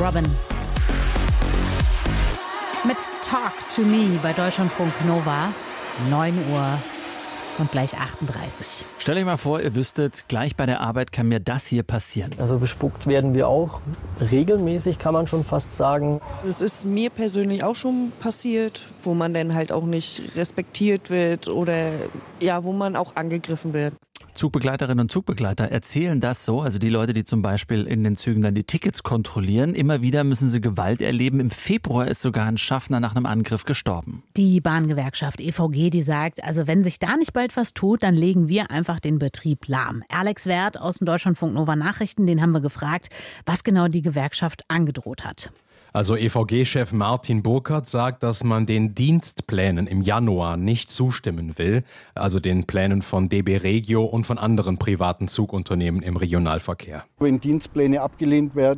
Robin. Mit Talk to Me bei Deutschlandfunk Nova. 9 Uhr und gleich 38. Stellt euch mal vor, ihr wüsstet, gleich bei der Arbeit kann mir das hier passieren. Also bespuckt werden wir auch regelmäßig, kann man schon fast sagen. Es ist mir persönlich auch schon passiert, wo man dann halt auch nicht respektiert wird oder ja, wo man auch angegriffen wird. Zugbegleiterinnen und Zugbegleiter erzählen das so, also die Leute, die zum Beispiel in den Zügen dann die Tickets kontrollieren. Immer wieder müssen sie Gewalt erleben. Im Februar ist sogar ein Schaffner nach einem Angriff gestorben. Die Bahngewerkschaft EVG, die sagt, also wenn sich da nicht bald was tut, dann legen wir einfach den Betrieb lahm. Alex Werth aus den Deutschlandfunk Nova Nachrichten, den haben wir gefragt, was genau die Gewerkschaft angedroht hat. Also EVG-Chef Martin Burkhardt sagt, dass man den Dienstplänen im Januar nicht zustimmen will, also den Plänen von DB Regio und von anderen privaten Zugunternehmen im Regionalverkehr. Wenn Dienstpläne abgelehnt werden,